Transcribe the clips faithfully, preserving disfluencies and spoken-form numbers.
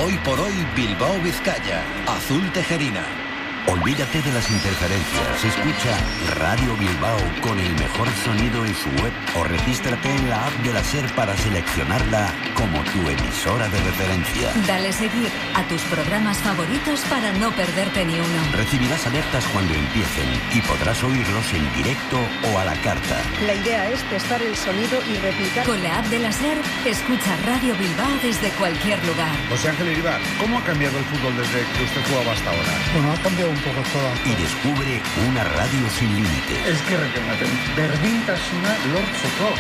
Hoy por hoy Bilbao Vizcaya, Azul Tejerina. Olvídate de las interferencias, escucha Radio Bilbao con el mejor sonido en su web o regístrate en la app de la SER para seleccionarla como tu emisora de referencia. Dale seguir a tus programas favoritos para no perderte ni uno. Recibirás alertas cuando empiecen y podrás oírlos en directo o a la carta. La idea es testar el sonido y replicar. Con la app de la SER, escucha Radio Bilbao desde cualquier lugar. José Ángel Iribar, ¿cómo ha cambiado el fútbol desde que usted jugaba hasta ahora? Bueno, ha cambiado un poco toda. Y descubre una radio sin límite. Es que requematen. Berdintasuna lortzeko.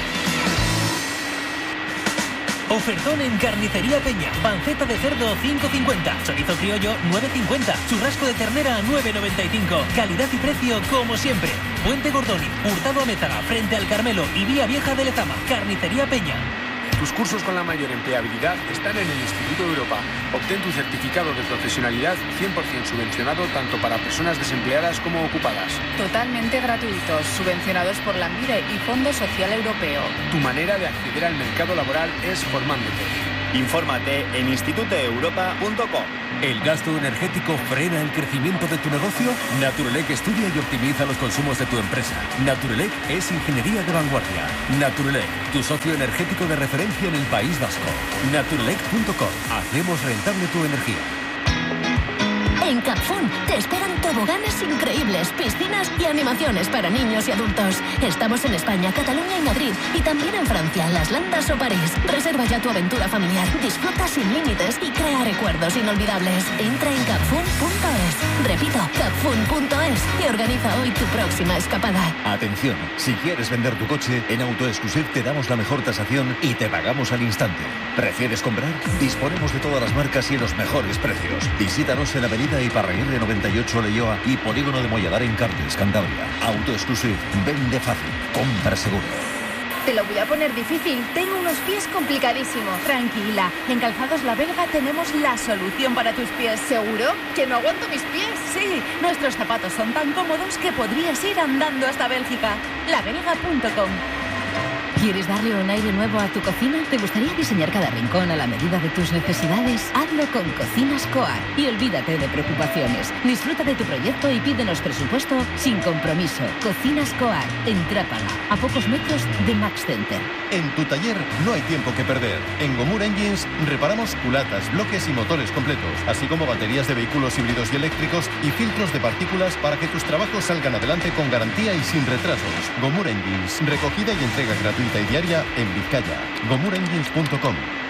Ofertón en Carnicería Peña. Panceta de cerdo cinco cincuenta. Chorizo criollo nueve cincuenta. Churrasco de ternera nueve noventa y cinco. Calidad y precio como siempre. Puente Gordoni, Hurtado Amézaga, frente al Carmelo y Vía Vieja de Lezama. Carnicería Peña. Tus cursos con la mayor empleabilidad están en el Instituto Europa. Obtén tu certificado de profesionalidad cien por ciento subvencionado tanto para personas desempleadas como ocupadas. Totalmente gratuitos, subvencionados por la MIRE y Fondo Social Europeo. Tu manera de acceder al mercado laboral es formándote. Infórmate en instituto europa punto com. ¿El gasto energético frena el crecimiento de tu negocio? Naturelec estudia y optimiza los consumos de tu empresa. Naturelec es ingeniería de vanguardia. Naturelec, tu socio energético de referencia en el País Vasco. naturelec punto com. Hacemos rentable tu energía. En Capfun te esperan toboganes increíbles, piscinas y animaciones para niños y adultos. Estamos en España, Cataluña y Madrid, y también en Francia, Las Landas o París. Reserva ya tu aventura familiar, disfruta sin límites y crea recuerdos inolvidables. Entra en capfun punto es. Repito, capfun punto es y organiza hoy tu próxima escapada. Atención, si quieres vender tu coche, en AutoExclusive te damos la mejor tasación y te pagamos al instante. ¿Prefieres comprar? Disponemos de todas las marcas y los mejores precios. Visítanos en Avenida Iparraguirre noventa y ocho Leioa y Polígono de Molladares en Carles, Cantabria. AutoExclusive, vende fácil, compra seguro. Te lo voy a poner difícil. Tengo unos pies complicadísimos. Tranquila, en Calzados La Belga tenemos la solución para tus pies. ¿Seguro? ¿Que no aguanto mis pies? Sí, nuestros zapatos son tan cómodos que podrías ir andando hasta Bélgica. la belga punto com. ¿Quieres darle un aire nuevo a tu cocina? ¿Te gustaría diseñar cada rincón a la medida de tus necesidades? Hazlo con Cocinas Coar y olvídate de preocupaciones. Disfruta de tu proyecto y pídenos presupuesto sin compromiso. Cocinas Coar, en Trápaga, a pocos metros de Max Center. En tu taller no hay tiempo que perder. En Gomur Engines reparamos culatas, bloques y motores completos, así como baterías de vehículos híbridos y eléctricos y filtros de partículas para que tus trabajos salgan adelante con garantía y sin retrasos. Gomur Engines, recogida y entrega gratuita y diaria en Vizcaya. gomur engines punto com.